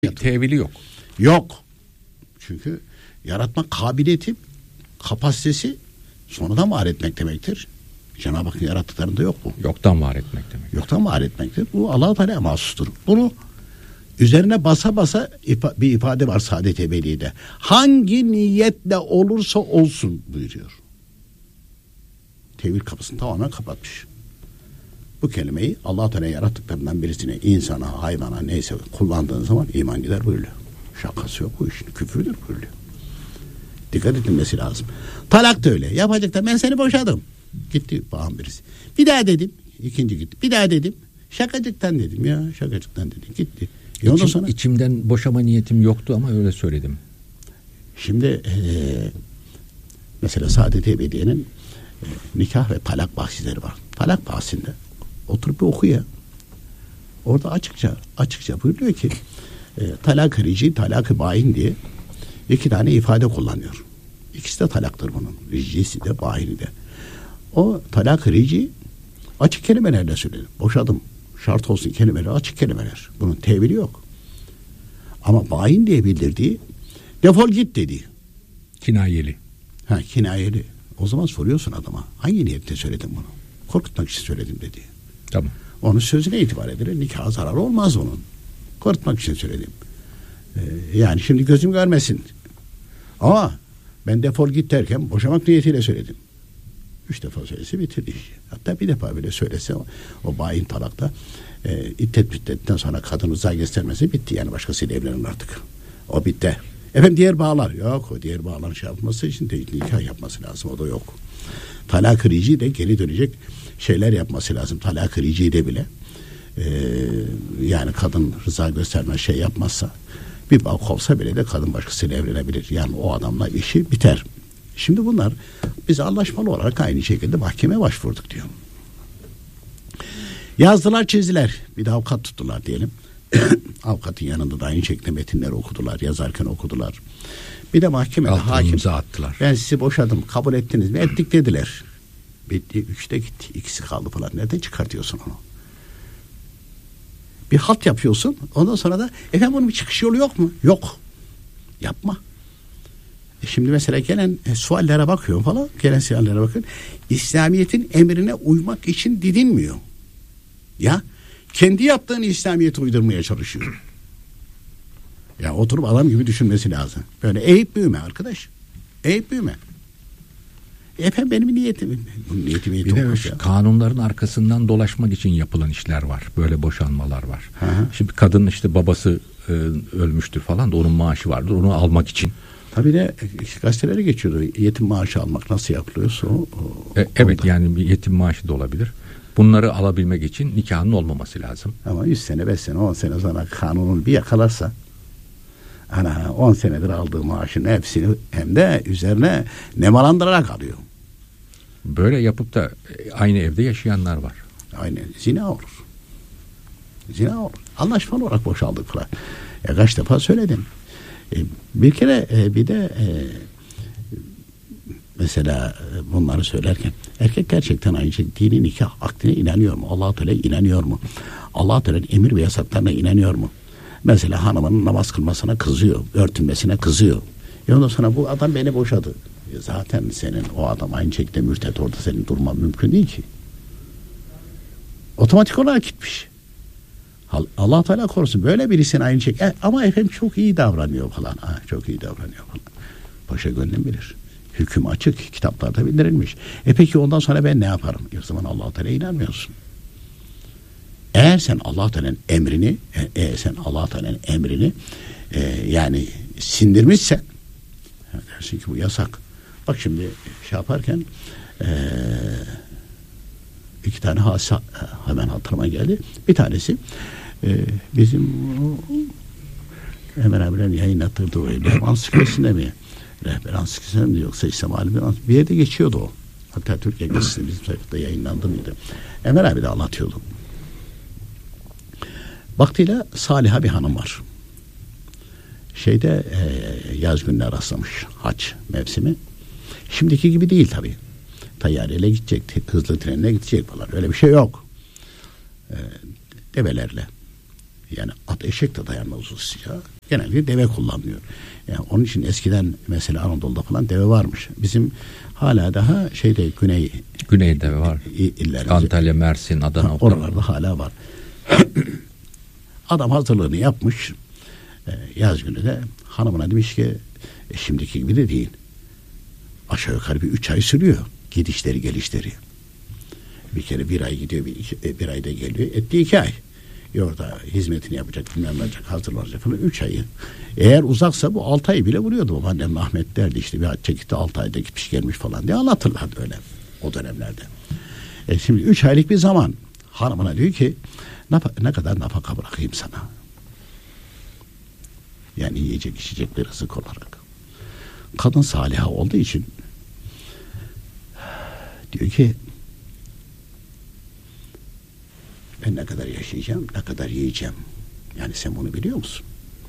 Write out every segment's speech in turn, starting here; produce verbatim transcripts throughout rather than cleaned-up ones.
Tevili yok. Yok. Çünkü yaratma kabiliyeti, kapasitesi sonradan var etmek demektir. Cenab-ı Hakk'ın yarattıklarında yok bu. Yoktan var etmek demek. Yoktan var etmektir. Bu Allah-u Teala'ya mahsustur. Bunu üzerine basa basa ifa, bir ifade var Saadet-i Ebediye'de. Hangi niyetle olursa olsun buyuruyor. Tevil kapısını tamamen kapatmış. Bu kelimeyi Allah-u Teala yarattıklarından birisine, insana, hayvana neyse kullandığın zaman iman gider buyuruyor. Şakası yok bu işin. Küfürdür buyuruyor. Dikkat edilmesi lazım. Talak da öyle. Yapacak da ben seni boşadım. Gitti bağım birisi. Bir daha dedim. İkinci gitti. Bir daha dedim. Şakacıktan dedim ya. Şakacıktan dedim. Gitti. E İçim, sonra... İçimden boşama niyetim yoktu ama öyle söyledim. Şimdi e, mesela Saadet-i Ebediye'nin e, nikah ve talak bahsleri var. Talak bahsinde oturup bir oku ya. Orada açıkça açıkça buyuruyor ki e, talak-ı rici, talak-ı bayin diye iki tane ifade kullanıyor. İkisi de talaktır bunun. Ricisi de, bayini de. O talak-ı rici açık kelimelerle söylenir. Boşadım. Şart olsun kelimeler açık kelimeler. Bunun tevili yok. Ama bayin diye bildirdiği defol git dedi. Kinayeli. Ha, kinayeli. O zaman soruyorsun adama. Hangi niyetle söyledin bunu? Korkutmak için söyledim dedi. Tamam. Onun sözüne itibar edilir. Nikah zararı olmaz onun. Korkutmak için söyledim. Ee, yani şimdi gözüm görmesin. Ama ben defol git derken boşamak niyetiyle söyledim. Üç defa söylese bitirdi. Hatta bir defa bile söylese o, o bayin talakta e, iddet müddetten sonra kadın rıza göstermesi bitti. Yani başkasıyla evlenir artık. O bitti. Efendim diğer bağlar. Yok o diğer bağların şey yapması için de nikah yapması lazım. O da yok. Talak-ı rici de geri dönecek şeyler yapması lazım. Talak-ı rici de bile e, yani kadın rıza gösterme şey yapmazsa bir bağ olsa bile de kadın başkasıyla evlenebilir. Yani o adamla işi biter. Şimdi bunlar biz anlaşmalı olarak aynı şekilde mahkemeye başvurduk diyor. Yazdılar, çizdiler. Bir de avukat tuttular diyelim. Avukatın yanında da aynı şekilde metinleri okudular. Yazarken okudular. Bir de mahkemede hakim attılar. Ben sizi boşadım. Kabul ettiniz mi? Ettik dediler. Bitti. Üçte gitti. İkisi kaldı falan. Nereden çıkartıyorsun onu? Bir halt yapıyorsun. Ondan sonra da efendim bunun bir çıkış yolu yok mu? Yok. Yapma. E şimdi mesela gelen e, suallere bakıyorum falan. Gelen suallere bakın. İslamiyet'in emrine uymak için didinmiyor. Ya kendi yaptığını İslamiyet'e uydurmaya çalışıyor. Ya oturup adam gibi düşünmesi lazım. Böyle eğip büyüme arkadaş. Eğip büyüme. E efendim benim niyetim. Bu niyetim bir de ya. Kanunların arkasından dolaşmak için yapılan işler var. Böyle boşanmalar var. Hı hı. Şimdi kadın işte babası e, ölmüştür falan da onun maaşı vardır. Onu almak için. Tabii de gazetelere geçiyordu. Yetim maaşı almak nasıl yapılıyorsa o, o e, evet yani bir yetim maaşı da olabilir. Bunları alabilmek için nikahın olmaması lazım. Ama yüz sene, beş sene, on sene sonra kanunun bir yakalarsa ana on senedir aldığı maaşın hepsini hem de üzerine nemalandırarak alıyor. Böyle yapıp da aynı evde yaşayanlar var. Aynen. Zina olur. Zina olur. Anlaşmalı olarak boşaldık falan. Ya kaç defa söyledim. E, bir kere e, bir de e, mesela e, bunları söylerken erkek gerçekten aynı şey dini nikah akdine inanıyor mu? Allah-u Teala inanıyor mu? Allah-u Teala'nın emir ve yasaklarına inanıyor mu? Mesela hanımının namaz kılmasına kızıyor, örtünmesine kızıyor. E ondan sonra bu adam beni boşadı. E zaten senin o adam aynı şekilde mürtet, orada senin durman mümkün değil ki. Otomatik olarak gitmiş. Allah Teala korusun böyle birisine aynı şey. E, ama efendim çok iyi davranıyor falan. Ha, çok iyi davranıyor falan. Paşa gönlüm bilir. Hüküm açık, kitaplarda bildirilmiş. E peki ondan sonra ben ne yaparım? O zaman Allah Teala'ya inanmıyorsun. Eğer sen Allah Teala'nın emrini, eğer sen Allah Teala'nın emrini e, yani sindirmişsen dersin ki bu yasak. Bak şimdi şey yaparken e, iki tane hadise hemen hatırıma geldi. Bir tanesi e, bizim Ömer abilerin yayınlattırdığı o rehber ansiklopedisinde mi? Rehber ansiklopedisinde mi yoksa İslam alemi bir yerde geçiyordu o. Hatta Türkiye Gazetesi'nde bizim sayfada yayınlandı mıydı? Ömer abi de anlatıyordu. Vaktiyle Saliha bir hanım var. Şeyde e, yaz gününe rastlamış hac mevsimi. Şimdiki gibi değil tabii. Tayyareyle gidecek, hızlı trenle gidecek falan. Öyle bir şey yok. E, develerle Yani at eşek de dayanmaz o sıcağa. Genelde deve kullanılıyor. Yani onun için eskiden mesela Anadolu'da falan deve varmış. Bizim hala daha şeyde güney Güneyde var. İllerimiz, Antalya, Mersin, Adana. Ha, oralarda hala var. Adam hazırlığını yapmış. E, yaz günü de hanımına demiş ki e, şimdiki gibi de değil. Aşağı yukarı bir üç ay sürüyor. Gidişleri gelişleri. Bir kere bir ay gidiyor, bir, iki, bir ayda geliyor. Etti iki ay. E orada hizmetini yapacak, bilmem ne yapacak, hazırlanacak falan üç ayı. Eğer uzaksa bu altı ayı bile vuruyordu. Babaannem Ahmet derdi işte bir hacca gitti altı ayda gitmiş gelmiş falan diye anlatırlardı öyle o dönemlerde. E şimdi üç aylık bir zaman hanımına diyor ki ne kadar nafaka bırakayım sana. Yani yiyecek içecek bir rızık olarak. Kadın saliha olduğu için diyor ki ben ne kadar yaşayacağım, ne kadar yiyeceğim. Yani sen bunu biliyor musun?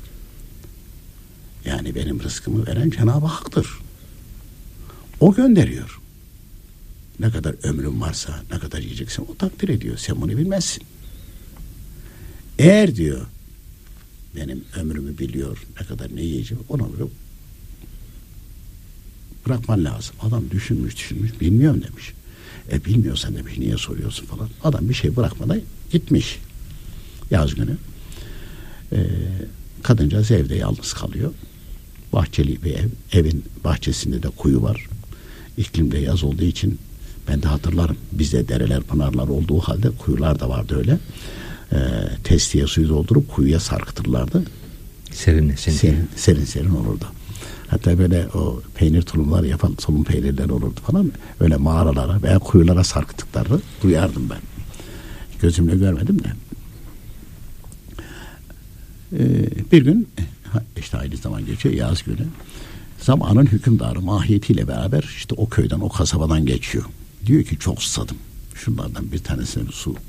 Yani benim rızkımı veren Cenab-ı Hak'tır. O gönderiyor. Ne kadar ömrüm varsa, ne kadar yiyeceksen o takdir ediyor. Sen bunu bilmezsin. Eğer diyor benim ömrümü biliyor, ne kadar ne yiyeceğim, onu bırakman lazım. Adam düşünmüş düşünmüş, bilmiyorum demiş. E bilmiyorsan demiş, niye soruyorsun falan. Adam bir şey bırakmadan gitmiş. Yaz günü. E, kadıncağız evde yalnız kalıyor. Bahçeli bir ev. Evin bahçesinde de kuyu var. İklimde yaz olduğu için ben de hatırlarım. Bizde dereler, pınarlar olduğu halde kuyular da vardı öyle. E, testiye suyu doldurup kuyuya sarkıtırlardı. Serinlesin. Serin, serin serin olurdu. Hatta böyle o peynir tulumlar yapan tulum peynirler olurdu falan. Öyle mağaralara veya kuyulara sarkıttıklarını duyardım ben. Gözümle görmedim de. Ee, bir gün işte aynı zaman geçiyor yaz günü. Zamanın hükümdarı mahiyetiyle beraber işte o köyden o kasabadan geçiyor. Diyor ki çok susadım. Şunlardan bir tanesine bir su.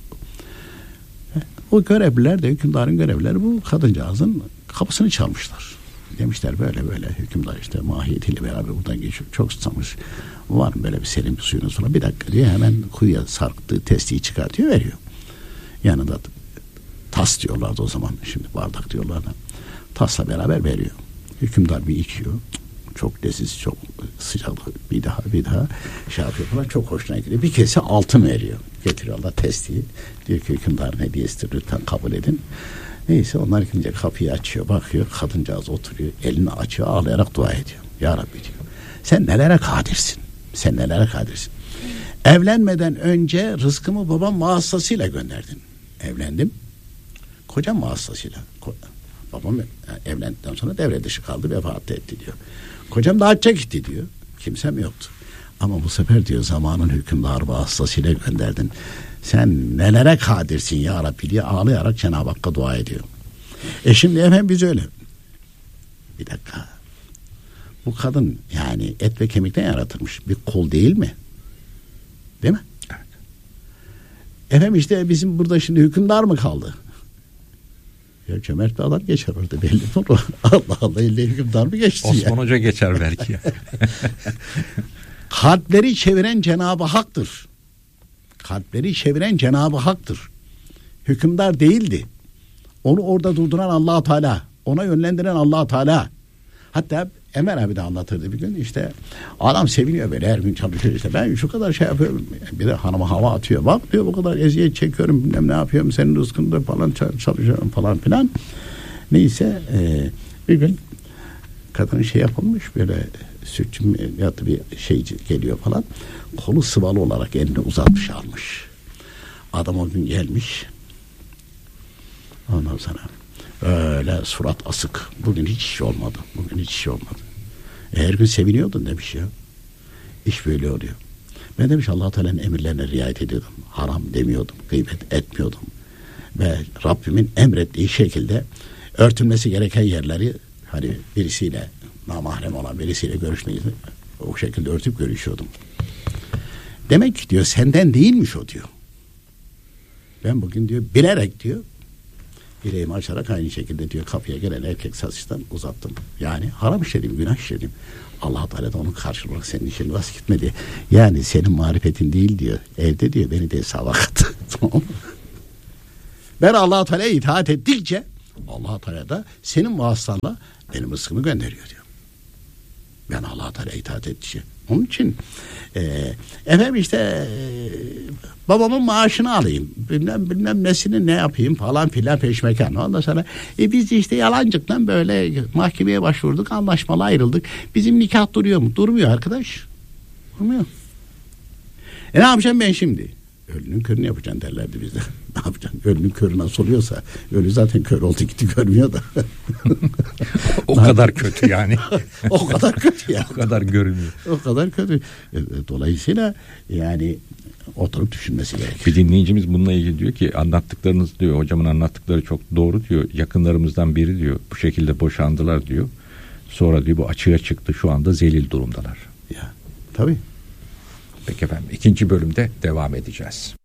O görevliler de hükümdarın görevlileri bu kadıncağızın kapısını çalmışlar. Demişler böyle böyle hükümdar işte mahiyetiyle beraber buradan geçiyor. Çok susamış. Var mı böyle bir serin bir suyunuz falan? Bir dakika diyor hemen kuyuya sarktığı testiyi çıkartıyor veriyor. Yanında tas diyorlardı o zaman. Şimdi bardak diyorlar da. Tasla beraber veriyor. Hükümdar bir içiyor. Çok leziz, çok sıcak. Bir daha bir daha şey yapıyor falan. Çok hoşuna gidiyor. Bir kese altın veriyor. Getiriyorlar testiyi. Diyor ki hükümdarın hediyesidir lütfen kabul edin. Neyse onlar gidince kapıyı açıyor, bakıyor, kadıncağız oturuyor, elini açıyor, ağlayarak dua ediyor. Ya Rabbi diyor, sen nelere kadirsin, sen nelere kadirsin. Evlenmeden önce rızkımı babam vasıtasıyla gönderdin. Evlendim, kocam vasıtasıyla. Babam evlendikten sonra devre dışı kaldı, vefat etti diyor. Kocam da hacca gitti diyor, kimsem yoktu. Ama bu sefer diyor zamanın hükümdarı vasıtasıyla gönderdin. Sen nelere kadirsin ya Rabbi diye ağlayarak Cenab-ı Hakk'a dua ediyor. E şimdi efendim biz öyle. Bir dakika. Bu kadın yani et ve kemikten yaratılmış bir kul değil mi? Değil mi? Evet. Efendim işte bizim burada şimdi hükümdar mı kaldı? Ya cömert bir adam geçer orada belli mi? Allah Allah ille hükümdar mı geçti Osman ya? Hoca geçer belki. Kalpleri çeviren Cenab-ı Hak'tır. Kalpleri çeviren Cenab-ı Hak'tır. Hükümdar değildi. Onu orada durduran Allah-u Teala. Ona yönlendiren Allah-u Teala. Hatta Ömer abi de anlatırdı bir gün işte adam seviniyor böyle her gün çalışıyor işte ben şu kadar şey yapıyorum. Bir de hanıma hava atıyor. Bak diyor bu kadar eziyet çekiyorum bilmem ne yapıyorum senin rızkında falan çalışıyorum falan filan. Neyse e, bir gün kadın şey yapılmış böyle sütçü ya da bir şey geliyor falan. Kolu sıvalı olarak elini uzatmış almış. Adam o gün gelmiş. Ondan sonra öyle surat asık. Bugün hiç iş olmadı. Bugün hiç iş olmadı. E, her gün seviniyordun demiş ya. İş böyle oluyor. Ben demiş Allah-u Teala'nın emirlerine riayet ediyordum. Haram demiyordum. Gıybet etmiyordum. Ve Rabbimin emrettiği şekilde örtülmesi gereken yerleri hani birisiyle namahrem olan birisiyle görüşmeyi o şekilde örtüp görüşüyordum. Demek ki diyor senden değilmiş o diyor. Ben bugün diyor bilerek diyor bileğimi açarak aynı şekilde diyor kapıya gelen erkek satıştan uzattım. Yani haram işledim, günah işledim. Allah Teala da onun karşılığı olarak senin işini vaz gitmedi. Yani senin marifetin değil diyor. Evde diyor beni de hesaba kat. Ben Allah-u Teala'ya itaat ettikçe Allah-u Teala da senin vasıtanla benim rızkımı gönderiyor diyor. Ben Allah-u Teala'ya itaat ettikçe. Onun için e, efendim işte e, babamın maaşını alayım. Bilmem bilmem nesini ne yapayım falan filan peşmekan. Ondan sonra e, biz işte yalancıktan böyle mahkemeye başvurduk, anlaşmalı ayrıldık. Bizim nikah duruyor mu? Durmuyor arkadaş. Durmuyor. E ne yapacağım ben şimdi? Ölünün körünü yapacaksın derlerdi bizde. Ne yapacaksın? Ölünün körü nasıl oluyorsa. Ölü zaten kör oldu gitti görmüyor da. O kadar kötü yani. O kadar kötü yani. O kadar görünüyor. O kadar kötü. Dolayısıyla yani oturup düşünmesi gerekir. Bir dinleyicimiz bununla ilgili diyor ki anlattıklarınız diyor, hocamın anlattıkları çok doğru diyor. Yakınlarımızdan biri diyor bu şekilde boşandılar diyor. Sonra diyor bu açığa çıktı, şu anda zelil durumdalar. Ya tabii. Peki efendim, ikinci bölümde devam edeceğiz.